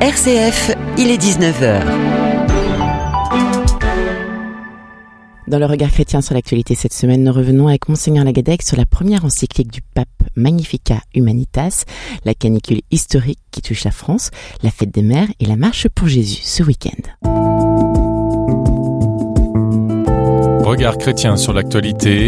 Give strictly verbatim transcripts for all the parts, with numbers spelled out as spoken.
R C F, il est dix-neuf heures. Dans le regard chrétien sur l'actualité cette semaine, nous revenons avec Monseigneur Lagadec sur la première encyclique du pape Magnificat Humanitas, la canicule historique qui touche la France, la fête des mères et la marche pour Jésus ce week-end. Regard chrétien sur l'actualité,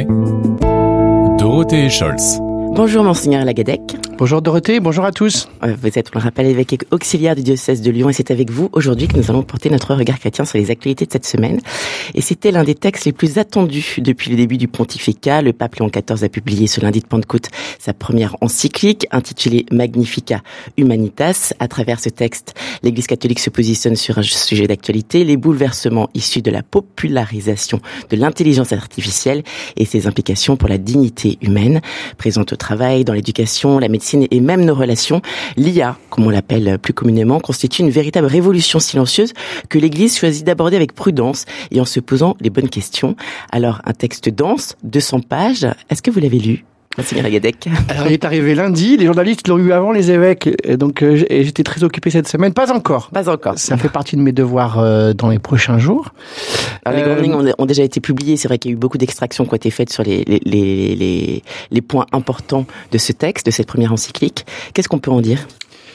Dorothée Scholz. Bonjour Monseigneur Lagadec. Bonjour Dorothée, bonjour à tous. Vous êtes, on le rappelle, évêque auxiliaire du diocèse de Lyon et c'est avec vous aujourd'hui que nous allons porter notre regard chrétien sur les actualités de cette semaine. Et c'était l'un des textes les plus attendus depuis le début du pontificat. Le pape Léon quatorze a publié ce lundi de Pentecôte sa première encyclique intitulée Magnificat Humanitas. À travers ce texte, l'Église catholique se positionne sur un sujet d'actualité, les bouleversements issus de la popularisation de l'intelligence artificielle et ses implications pour la dignité humaine, présente au travail, dans l'éducation, la médecine et même nos relations. L'I A, comme on l'appelle plus communément, constitue une véritable révolution silencieuse que l'Église choisit d'aborder avec prudence et en se posant les bonnes questions. Alors, un texte dense, deux cents pages, est-ce que vous l'avez lu, Monseigneur Lagadec? Alors, il est arrivé lundi, les journalistes l'ont eu avant les évêques, et donc euh, j'étais très occupé cette semaine. Pas encore. Pas encore. Ça fait partie de mes devoirs euh, dans les prochains jours. Alors, les grandes lignes ont, ont déjà été publiées. C'est vrai qu'il y a eu beaucoup d'extractions qui ont été faites sur les, les, les, les, les points importants de ce texte, de cette première encyclique. Qu'est-ce qu'on peut en dire?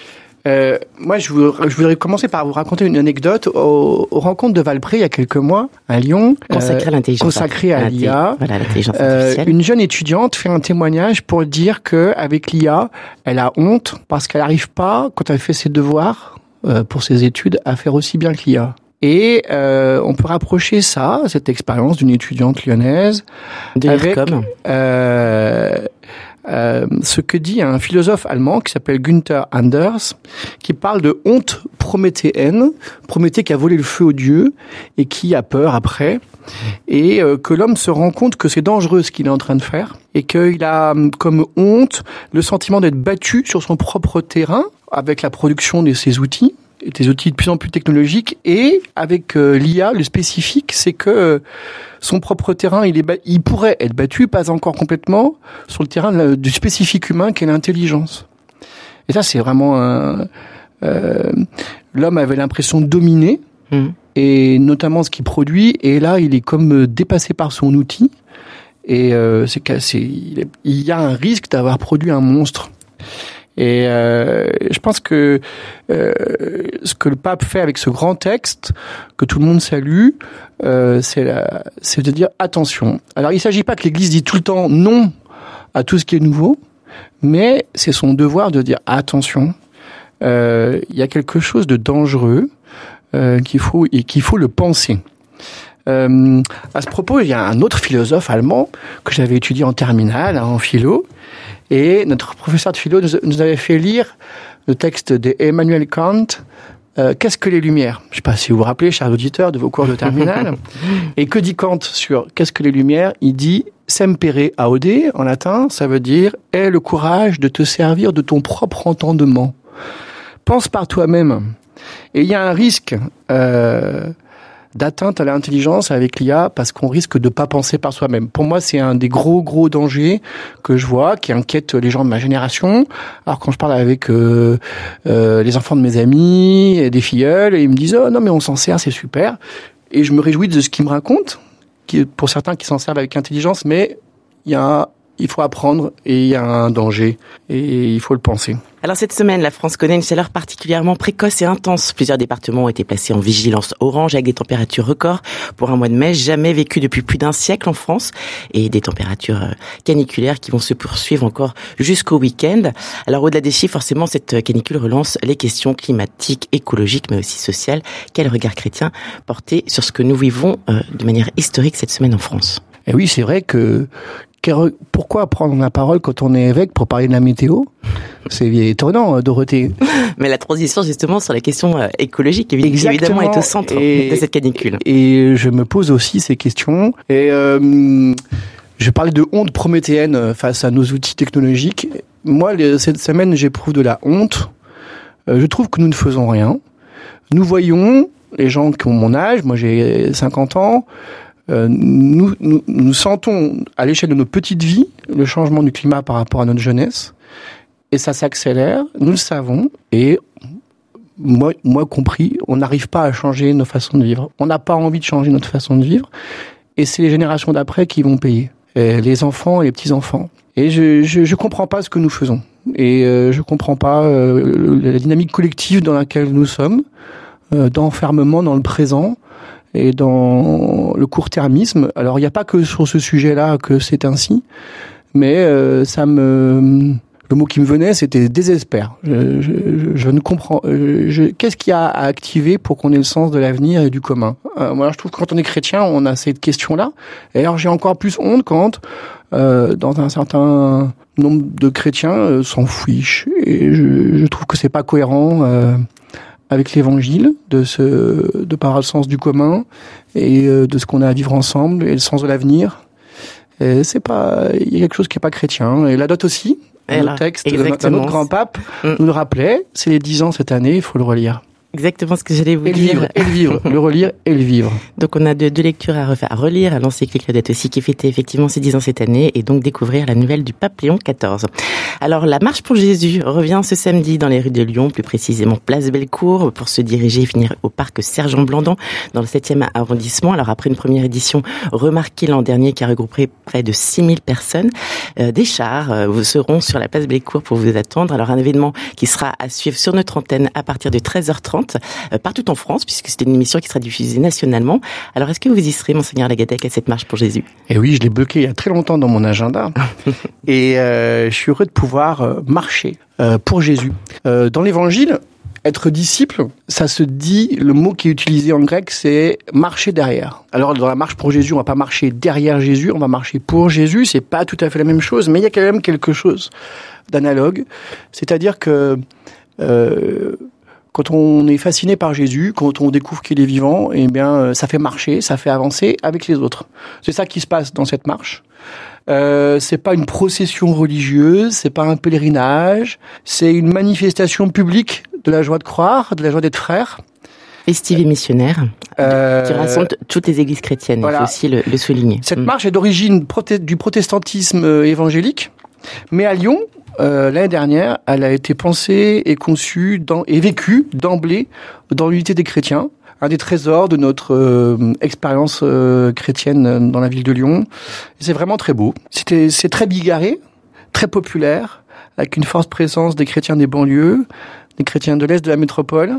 Euh, moi, je voudrais, je voudrais commencer par vous raconter une anecdote. Aux, aux rencontres de Valpré, il y a quelques mois, à Lyon, consacré euh, à l'intelligence, consacré à l'I A, voilà, l'intelligence euh, artificielle. Une jeune étudiante fait un témoignage pour dire que avec l'I A, elle a honte parce qu'elle n'arrive pas, quand elle fait ses devoirs euh, pour ses études, à faire aussi bien que l'I A. Et euh, on peut rapprocher ça, cette expérience d'une étudiante lyonnaise, de avec l'IRCOM. Euh, Euh, ce que dit un philosophe allemand qui s'appelle Günther Anders, qui parle de honte prométhéenne, Prométhée qui a volé le feu aux dieux et qui a peur après, et euh, que l'homme se rend compte que c'est dangereux ce qu'il est en train de faire, et qu'il a comme honte le sentiment d'être battu sur son propre terrain avec la production de ses outils, des outils de plus en plus technologiques, et avec euh, l'I A, le spécifique, c'est que euh, son propre terrain, il, est ba- il pourrait être battu, pas encore complètement, sur le terrain de, du spécifique humain qu'est l'intelligence. Et ça, c'est vraiment un... Euh, l'homme avait l'impression de dominer, mmh. et notamment ce qu'il produit, et là, il est comme dépassé par son outil, et euh, c'est, c'est, il, est, il y a un risque d'avoir produit un monstre. Et euh, je pense que euh, ce que le pape fait avec ce grand texte, que tout le monde salue, euh, c'est, la, c'est de dire attention. Alors il ne s'agit pas que l'Église dise tout le temps non à tout ce qui est nouveau, mais c'est son devoir de dire attention, euh, il y a quelque chose de dangereux euh, qu'il faut, et qu'il faut le penser. Euh, à ce propos, il y a un autre philosophe allemand que j'avais étudié en terminale, hein, en philo, et notre professeur de philo nous, nous avait fait lire le texte d'Emmanuel Kant, euh, Qu'est-ce que les Lumières? Je ne sais pas si vous vous rappelez, chers auditeurs, de vos cours de terminale. Et que dit Kant sur Qu'est-ce que les Lumières? Il dit Sempere aude, en latin, ça veut dire aie le courage de te servir de ton propre entendement. Pense par toi-même. Et il y a un risque euh, d'atteinte à l'intelligence avec l'I A parce qu'on risque de pas penser par soi-même. Pour moi, c'est un des gros, gros dangers que je vois, qui inquiète les gens de ma génération. Alors, quand je parle avec euh, euh, les enfants de mes amis, et des filleuls, ils me disent « Oh non, mais on s'en sert, c'est super ». Et je me réjouis de ce qu'ils me racontent, qui, pour certains qui s'en servent avec intelligence, mais il y a, il faut apprendre et il y a un danger et il faut le penser. Alors cette semaine, la France connaît une chaleur particulièrement précoce et intense. Plusieurs départements ont été placés en vigilance orange avec des températures records pour un mois de mai jamais vécu depuis plus d'un siècle en France et des températures caniculaires qui vont se poursuivre encore jusqu'au week-end. Alors au-delà des chiffres, forcément, cette canicule relance les questions climatiques, écologiques, mais aussi sociales. Quel regard chrétien porté sur ce que nous vivons euh, de manière historique cette semaine en France? Et oui, c'est vrai que pourquoi prendre la parole quand on est évêque pour parler de la météo? C'est étonnant, Dorothée. Mais la transition, justement, sur la question écologique, évidemment, est au centre et, de cette canicule. Et je me pose aussi ces questions. Et euh, je parlais de honte prométhéenne face à nos outils technologiques. Moi, cette semaine, j'éprouve de la honte. Je trouve que nous ne faisons rien. Nous voyons les gens qui ont mon âge, moi j'ai cinquante ans, Euh, nous, nous, nous sentons à l'échelle de nos petites vies le changement du climat par rapport à notre jeunesse et ça s'accélère, nous le savons et moi, moi compris, on n'arrive pas à changer nos façons de vivre. On n'a pas envie de changer notre façon de vivre. Et c'est les générations d'après qui vont payer. Et les enfants et les petits-enfants. Et je, je, je comprends pas ce que nous faisons. Et euh, je comprends pas euh, la dynamique collective dans laquelle nous sommes, euh, d'enfermement dans le présent et dans le court-termisme. Alors, il n'y a pas que sur ce sujet-là que c'est ainsi, mais euh, ça me... Le mot qui me venait, c'était désespère. Je, je, je ne comprends. Je, qu'est-ce qu'il y a à activer pour qu'on ait le sens de l'avenir et du commun? euh, Moi, je trouve que quand on est chrétien, on a cette question-là. Et alors, j'ai encore plus honte quand, euh, dans un certain nombre de chrétiens, euh, s'en fichent. Et je, je trouve que c'est pas cohérent euh, avec l'Évangile, de ce, de par le sens du commun et euh, de ce qu'on a à vivre ensemble et le sens de l'avenir. Et c'est pas, il y a quelque chose qui est pas chrétien. Et la dot aussi. Le texte de notre grand pape mmh. nous le rappelait, c'est les dix ans cette année, il faut le relire. Exactement ce que j'allais vous et dire. Le vivre, et le vivre, le relire et le vivre. Donc on a deux, deux lectures à refaire, à relire, à l'encyclique Laudate aussi, qui fêtait effectivement ses dix ans cette année, et donc découvrir la nouvelle du pape Léon quatorze. Alors la marche pour Jésus revient ce samedi dans les rues de Lyon, plus précisément place Bellecour, pour se diriger et finir au parc Sergent Blandan, dans le septième arrondissement. Alors après une première édition remarquée l'an dernier qui a regroupé près de six mille personnes, euh, des chars euh, vous seront sur la place Bellecour pour vous attendre. Alors un événement qui sera à suivre sur notre antenne à partir de treize heures trente. Partout en France, puisque c'était une émission qui sera diffusée nationalement. Alors, est-ce que vous y serez, Monseigneur Lagatec, à cette marche pour Jésus? Eh oui, je l'ai bloqué il y a très longtemps dans mon agenda. Et euh, je suis heureux de pouvoir euh, marcher euh, pour Jésus. Euh, dans l'Évangile, être disciple, ça se dit, le mot qui est utilisé en grec, c'est marcher derrière. Alors, dans la marche pour Jésus, on va pas marcher derrière Jésus, on va marcher pour Jésus. C'est pas tout à fait la même chose, mais il y a quand même quelque chose d'analogue. C'est-à-dire que... Euh, Quand on est fasciné par Jésus, quand on découvre qu'il est vivant, eh bien, ça fait marcher, ça fait avancer avec les autres. C'est ça qui se passe dans cette marche. Euh, c'est pas une procession religieuse, c'est pas un pèlerinage, c'est une manifestation publique de la joie de croire, de la joie d'être frère. Festive et missionnaire, euh, qui rassemble toutes les églises chrétiennes, voilà. Il faut aussi le, le souligner. Cette mmh. marche est d'origine proté- du protestantisme évangélique, mais à Lyon, Euh, l'année dernière, elle a été pensée et conçue dans, et vécue d'emblée dans l'unité des chrétiens, un des trésors de notre euh, expérience euh, chrétienne dans la ville de Lyon. Et c'est vraiment très beau. C'était, c'est très bigarré, très populaire, avec une forte présence des chrétiens des banlieues, des chrétiens de l'Est de la métropole,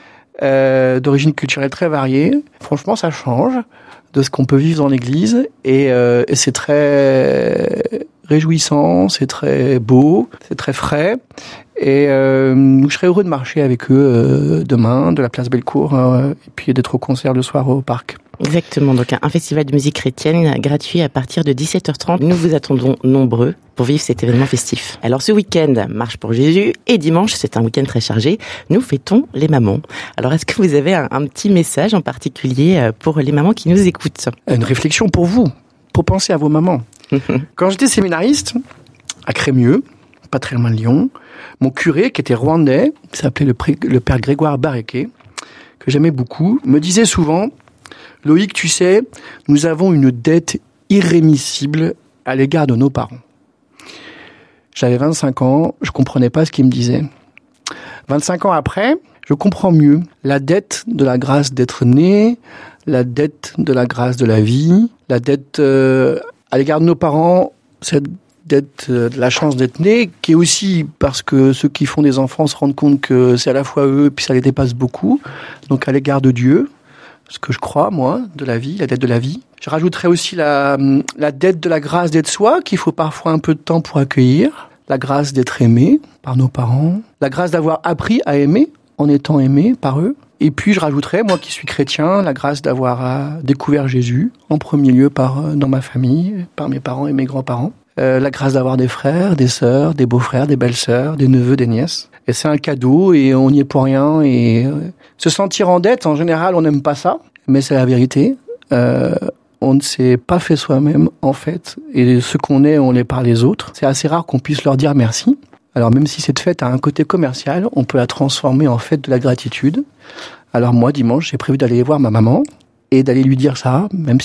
euh, d'origine culturelle très variée. Franchement, ça change de ce qu'on peut vivre dans l'église et, euh, et c'est très réjouissant, c'est très beau, c'est très frais. Et euh, je serais heureux de marcher avec eux euh, demain, de la place Bellecour, euh, et puis d'être au concert le soir au parc. Exactement, donc un festival de musique chrétienne gratuit à partir de dix-sept heures trente. Nous vous attendons nombreux pour vivre cet événement festif. Alors ce week-end, marche pour Jésus, et dimanche, c'est un week-end très chargé, nous fêtons les mamans. Alors est-ce que vous avez un, un petit message en particulier pour les mamans qui nous écoutent? Une réflexion pour vous, pour penser à vos mamans. Quand j'étais séminariste, à Crémieux, pas très loin de Lyon, mon curé, qui était rwandais, qui s'appelait le, pré- le père Grégoire Bareke, que j'aimais beaucoup, me disait souvent: Loïc, tu sais, nous avons une dette irrémissible à l'égard de nos parents. J'avais vingt-cinq ans, je comprenais pas ce qu'il me disait. vingt-cinq ans après, je comprends mieux la dette de la grâce d'être né, la dette de la grâce de la vie, la dette euh, à l'égard de nos parents, cette dette euh, de la chance d'être né, qui est aussi parce que ceux qui font des enfants se rendent compte que c'est à la fois eux, puis ça les dépasse beaucoup, donc à l'égard de Dieu, ce que je crois, moi, de la vie, la dette de la vie. Je rajouterais aussi la, la dette de la grâce d'être soi, qu'il faut parfois un peu de temps pour accueillir, la grâce d'être aimé par nos parents, la grâce d'avoir appris à aimer en étant aimé par eux. Et puis je rajouterais, moi qui suis chrétien, la grâce d'avoir euh, découvert Jésus, en premier lieu par euh, dans ma famille, par mes parents et mes grands-parents. Euh, la grâce d'avoir des frères, des sœurs, des beaux-frères, des belles-sœurs, des neveux, des nièces. Et c'est un cadeau et on n'y est pour rien. Et euh, se sentir en dette, en général, on n'aime pas ça, mais c'est la vérité. Euh, on ne s'est pas fait soi-même, en fait. Et ce qu'on est, on l'est par les autres. C'est assez rare qu'on puisse leur dire merci. Alors même si cette fête a un côté commercial, on peut la transformer en fête de la gratitude. Alors moi, dimanche, j'ai prévu d'aller voir ma maman et d'aller lui dire ça, même si elle avait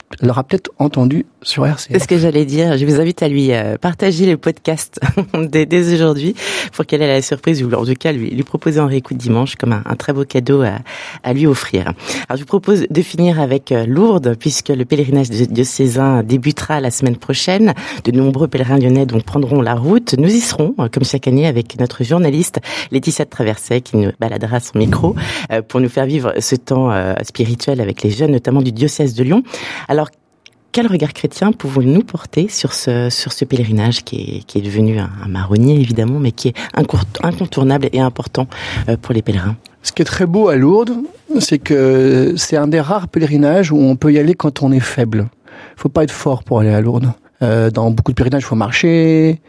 l'aura peut-être entendu sur R C F. C'est ce que j'allais dire. Je vous invite à lui euh, partager le podcast dès, dès aujourd'hui pour qu'elle ait la surprise, ou en tout cas lui, lui proposer en réécoute dimanche comme un, un très beau cadeau à, à lui offrir. Alors je vous propose de finir avec euh, Lourdes, puisque le pèlerinage diocésain débutera la semaine prochaine. De nombreux pèlerins lyonnais donc prendront la route. Nous y serons, euh, comme chaque année, avec notre journaliste Laetitia de Traverset, qui nous baladera son micro euh, pour nous faire vivre ce temps euh, spirituel avec les jeunes, notamment du diocèse de Lyon. Alors, quel regard chrétien pouvons-nous porter sur ce, sur ce pèlerinage qui est, qui est devenu un, un marronnier, évidemment, mais qui est incontournable et important pour les pèlerins? Ce qui est très beau à Lourdes, c'est que c'est un des rares pèlerinages où on peut y aller quand on est faible. Il faut pas être fort pour aller à Lourdes. Euh, dans beaucoup de pèlerinages, il faut marcher,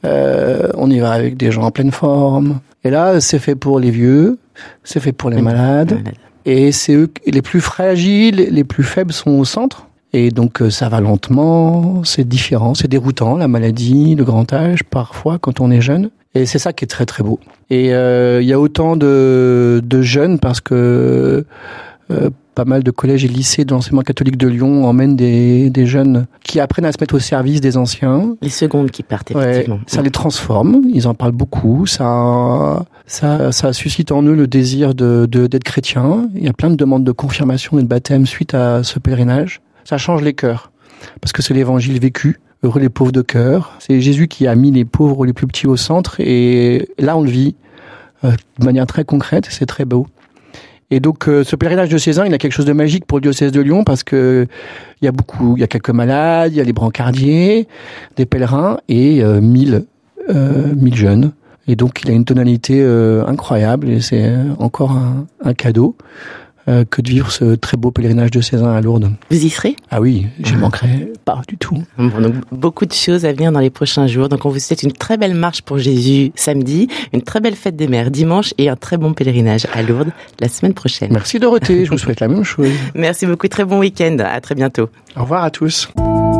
euh, on y va avec des gens en pleine forme. Et là, c'est fait pour les vieux, c'est fait pour les malades, malades. Et c'est eux, les plus fragiles, les plus faibles sont au centre. Et donc ça va lentement, c'est différent, c'est déroutant, la maladie, le grand âge, parfois quand on est jeune. Et c'est ça qui est très très beau. Et il euh, y a autant de, de jeunes parce que euh, pas mal de collèges et lycées de l'enseignement catholique de Lyon emmènent des, des jeunes qui apprennent à se mettre au service des anciens. Les secondes qui partent, effectivement. Ouais, ça les transforme, ils en parlent beaucoup, ça, ça, ça suscite en eux le désir de, de, d'être chrétien. Il y a plein de demandes de confirmation et de baptême suite à ce pèlerinage. Ça change les cœurs, parce que c'est l'évangile vécu. Heureux les pauvres de cœur. C'est Jésus qui a mis les pauvres les plus petits au centre, et là on le vit euh, de manière très concrète, c'est très beau. Et donc euh, ce pèlerinage diocésain, il a quelque chose de magique pour le diocèse de Lyon, parce que il y a beaucoup, il y a quelques malades, il y a les brancardiers, des pèlerins et euh, mille, euh, mille jeunes. Et donc il a une tonalité euh, incroyable, et c'est encore un, un cadeau. Euh, que de vivre ce très beau pèlerinage diocésain à Lourdes. Vous y serez? Ah oui, j'y ah. manquerai pas du tout. Bon, donc beaucoup de choses à venir dans les prochains jours. Donc on vous souhaite une très belle marche pour Jésus samedi, une très belle fête des mères dimanche et un très bon pèlerinage à Lourdes la semaine prochaine. Merci Dorothée, je vous souhaite la même chose. Merci beaucoup, très bon week-end, à très bientôt. Au revoir à tous.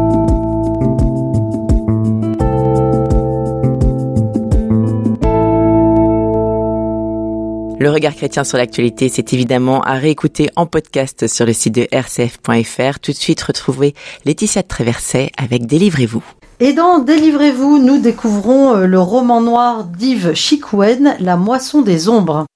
Le regard chrétien sur l'actualité, c'est évidemment à réécouter en podcast sur le site de r c f point f r. Tout de suite, retrouvez Laetitia de Traverset avec Délivrez-vous. Et dans Délivrez-vous, nous découvrons le roman noir d'Yves Chicouen, La moisson des ombres.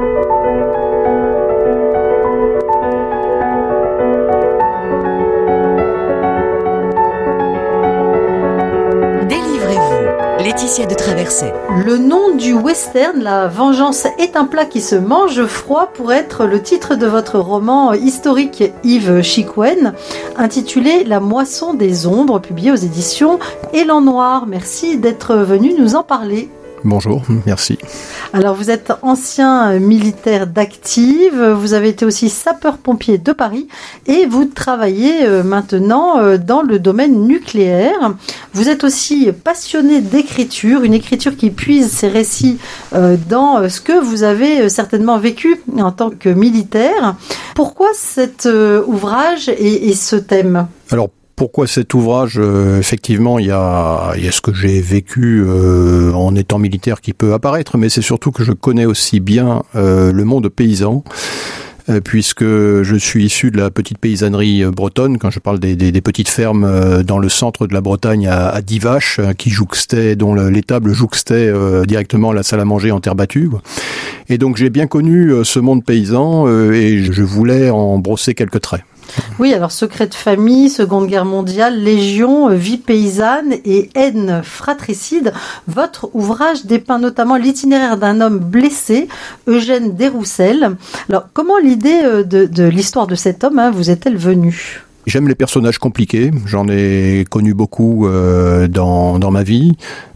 Laetitia de Traverset. Le nom du western, La vengeance est un plat qui se mange froid, pourrait être le titre de votre roman historique Yves Chicouen, intitulé La moisson des ombres, publié aux éditions Élan Noir. Merci d'être venu nous en parler. Bonjour, merci. Alors vous êtes ancien militaire d'active, vous avez été aussi sapeur-pompier de Paris et vous travaillez maintenant dans le domaine nucléaire. Vous êtes aussi passionné d'écriture, une écriture qui puise ses récits dans ce que vous avez certainement vécu en tant que militaire. Pourquoi cet ouvrage et, et ce thème ? Alors, pourquoi cet ouvrage ? euh, Effectivement, il y a, il y a ce que j'ai vécu euh, en étant militaire qui peut apparaître, mais c'est surtout que je connais aussi bien euh, le monde paysan, euh, puisque je suis issu de la petite paysannerie bretonne. Quand je parle des, des, des petites fermes euh, dans le centre de la Bretagne à, à dix vaches, euh, qui jouxtaient, dont le, l'étable jouxtait euh, directement la salle à manger en terre battue. Et donc j'ai bien connu euh, ce monde paysan euh, et je voulais en brosser quelques traits. Oui, alors secret de famille, Seconde Guerre mondiale, Légion, vie paysanne et haine fratricide. Votre ouvrage dépeint notamment l'itinéraire d'un homme blessé, Eugène Desroussel. Alors, comment l'idée de, de l'histoire de cet homme hein, vous est-elle venue ? J'aime les personnages compliqués, j'en ai connu beaucoup euh, dans, dans ma vie.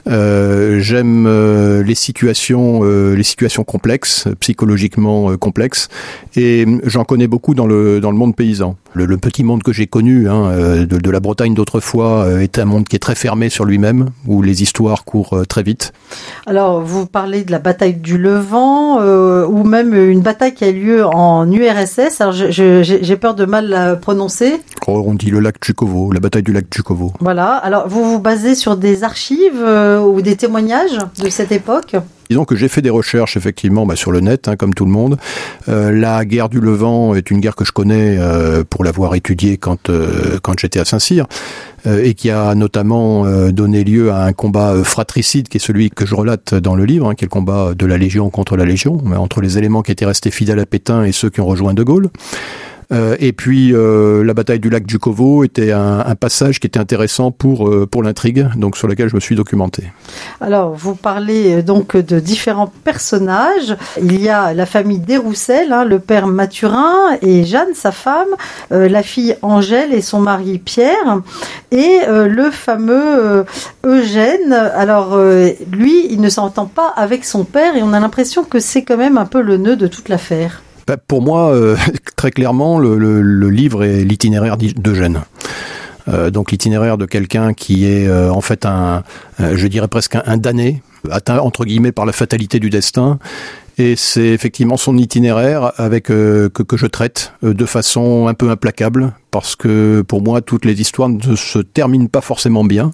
Euh, j'aime euh, les situations, euh, les situations complexes, psychologiquement euh, complexes, et j'en connais beaucoup dans le dans le monde paysan. Le, le petit monde que j'ai connu, hein, euh, de, de la Bretagne d'autrefois, euh, est un monde qui est très fermé sur lui-même, où les histoires courent euh, très vite. Alors, vous parlez de la bataille du Levant, euh, ou même une bataille qui a lieu en U R S S. Alors, je, je, j'ai peur de mal la prononcer. Oh, on dit le lac Tchukovo, la bataille du lac Tchukovo. Voilà. Alors, vous vous basez sur des archives. Euh, euh, ou des témoignages de cette époque ? Disons que j'ai fait des recherches effectivement bah, sur le net, hein, comme tout le monde. Euh, la guerre du Levant est une guerre que je connais euh, pour l'avoir étudiée quand euh, quand j'étais à Saint-Cyr euh, et qui a notamment euh, donné lieu à un combat euh, fratricide qui est celui que je relate dans le livre, hein, qui est le combat de la Légion contre la Légion, mais entre les éléments qui étaient restés fidèles à Pétain et ceux qui ont rejoint De Gaulle. Euh, et puis euh, la bataille du lac Dukovo était un, un passage qui était intéressant pour euh, pour l'intrigue, donc sur lequel je me suis documenté. Alors vous parlez donc de différents personnages. Il y a la famille Desroussel, hein, le père Mathurin et Jeanne, sa femme, euh, la fille Angèle et son mari Pierre, et euh, le fameux euh, Eugène. Alors euh, lui, il ne s'entend pas avec son père et on a l'impression que c'est quand même un peu le nœud de toute l'affaire. Pour moi, euh, très clairement, le, le, le livre est l'itinéraire d'Eugène. Euh, donc l'itinéraire de quelqu'un qui est euh, en fait un, euh, je dirais presque un, un damné, atteint entre guillemets par la fatalité du destin. Et c'est effectivement son itinéraire avec euh, que, que je traite euh, de façon un peu implacable, parce que pour moi toutes les histoires ne se terminent pas forcément bien,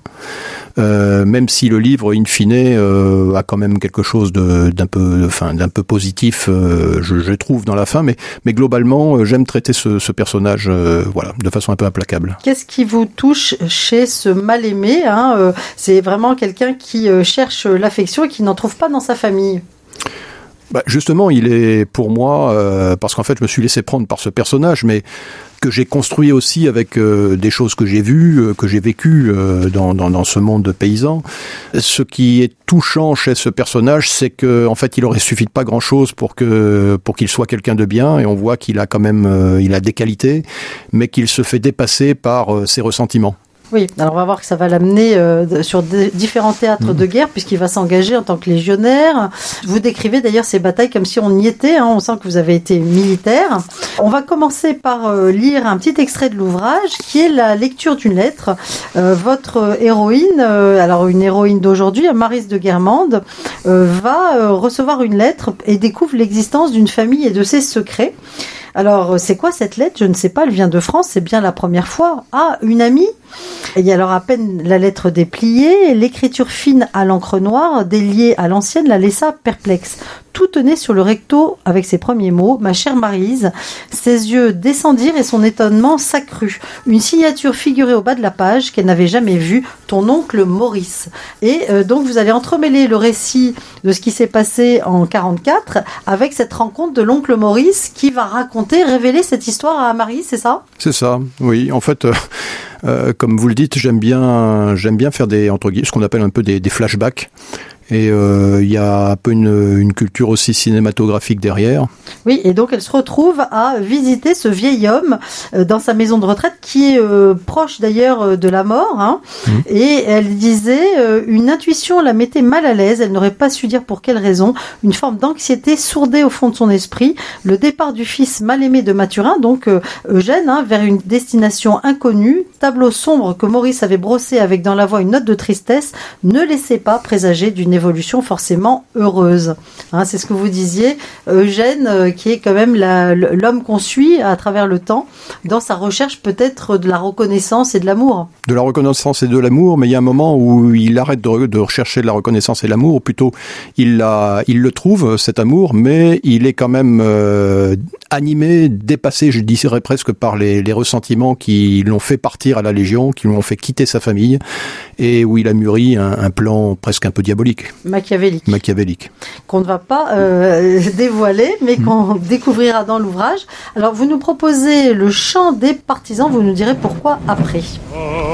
euh, même si le livre in fine euh, a quand même quelque chose de, d'un peu, enfin d'un peu positif, euh, je, je trouve dans la fin, mais mais globalement euh, j'aime traiter ce, ce personnage, euh, voilà, de façon un peu implacable. Qu'est-ce qui vous touche chez ce mal-aimé, hein, euh, c'est vraiment quelqu'un qui euh, cherche l'affection et qui n'en trouve pas dans sa famille. Bah justement, il est pour moi, euh, parce qu'en fait je me suis laissé prendre par ce personnage, mais que j'ai construit aussi avec euh, des choses que j'ai vues, euh, que j'ai vécues euh, dans, dans, dans ce monde de paysans. Ce qui est touchant chez ce personnage, c'est que en fait il aurait suffi de pas grand-chose pour que pour qu'il soit quelqu'un de bien, et on voit qu'il a quand même euh, il a des qualités, mais qu'il se fait dépasser par euh, ses ressentiments. Oui, alors on va voir que ça va l'amener euh, sur de, différents théâtres mmh. de guerre, puisqu'il va s'engager en tant que légionnaire. Vous décrivez d'ailleurs ces batailles comme si on y était, hein, on sent que vous avez été militaire. On va commencer par euh, lire un petit extrait de l'ouvrage, qui est la lecture d'une lettre. Euh, votre héroïne, euh, alors une héroïne d'aujourd'hui, Maryse de Guermantes, euh, va euh, recevoir une lettre et découvre l'existence d'une famille et de ses secrets. Alors, c'est quoi cette lettre ? Je ne sais pas, elle vient de France, c'est bien la première fois. Ah, une amie ? Et alors, à peine la lettre dépliée, l'écriture fine à l'encre noire, déliée à l'ancienne, la laissa perplexe. Tout tenait sur le recto avec ses premiers mots. Ma chère Maryse, ses yeux descendirent et son étonnement s'accrut. Une signature figurait au bas de la page qu'elle n'avait jamais vue, ton oncle Maurice. Et euh, donc vous allez entremêler le récit de ce qui s'est passé en quarante-quatre avec cette rencontre de l'oncle Maurice qui va raconter, révéler cette histoire à Maryse, c'est ça ? C'est ça, oui. En fait, euh, euh, comme vous le dites, j'aime bien, j'aime bien faire des, entre guillemets, ce qu'on appelle un peu des, des flashbacks. Et il euh, y a un peu une, une culture aussi cinématographique derrière. Oui, et donc elle se retrouve à visiter ce vieil homme euh, dans sa maison de retraite qui est euh, proche d'ailleurs de la mort. Hein. Mmh. Et elle disait, euh, une intuition la mettait mal à l'aise, elle n'aurait pas su dire pour quelle raison. Une forme d'anxiété sourdait au fond de son esprit. Le départ du fils mal aimé de Mathurin, donc euh, Eugène, hein, vers une destination inconnue, tableau sombre que Maurice avait brossé avec dans la voix une note de tristesse, ne laissait pas présager d'une évolution forcément heureuse. Hein, c'est ce que vous disiez, Eugène, euh, qui est quand même la, l'homme qu'on suit à travers le temps, dans sa recherche peut-être de la reconnaissance et de l'amour. De la reconnaissance et de l'amour, mais il y a un moment où il arrête de, de rechercher de la reconnaissance et l'amour, ou plutôt il, la, il le trouve, cet amour, mais il est quand même euh, animé, dépassé, je dirais presque, par les, les ressentiments qui l'ont fait partir à la Légion, qui l'ont fait quitter sa famille, et où il a mûri un, un plan presque un peu diabolique. Machiavélique. Machiavélique. Qu'on ne va pas euh, dévoiler, mais qu'on mmh. découvrira dans l'ouvrage. Alors, vous nous proposez le chant des partisans, vous nous direz pourquoi après.